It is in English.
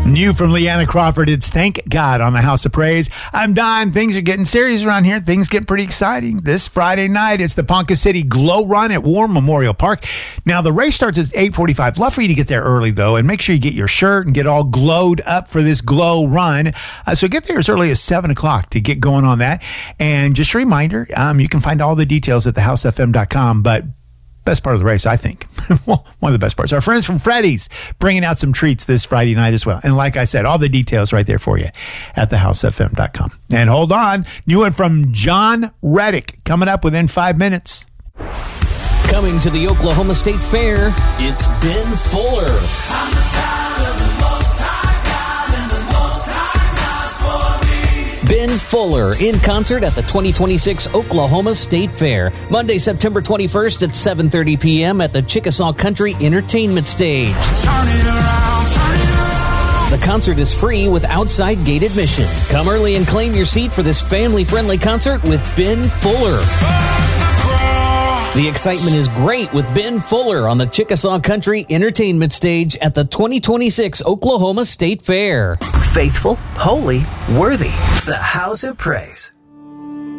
New from Leanna Crawford, it's Thank God on the House of Praise. I'm Don. Things are getting serious around here. Things get pretty exciting. This Friday night, it's the Ponca City Glow Run at War Memorial Park. Now, the race starts at 8:45. Love for you to get there early, though, and make sure you get your shirt and get all glowed up for this glow run. So get there as early as 7 o'clock to get going on that. And just a reminder, you can find all the details at thehousefm.com, but best part of the race, I think. Well, one of the best parts. Our friends from Freddy's bringing out some treats this Friday night as well. And like I said, all the details right there for you at thehousefm.com. And hold on, new one from John Reddick coming up within 5 minutes. Coming to the Oklahoma State Fair, it's Ben Fuller. I'm the child of the Most High God, and the Most High God's for me. Ben Fuller in concert at the 2026 Oklahoma State Fair, Monday, September 21st at 7:30 p.m. at the Chickasaw Country Entertainment Stage. Turn it around, turn it around. The concert is free with outside gate admission. Come early and claim your seat for this family-friendly concert with Ben Fuller. The excitement is great with Ben Fuller on the Chickasaw Country Entertainment Stage at the 2026 Oklahoma State Fair. Faithful, holy, worthy. The House of Praise.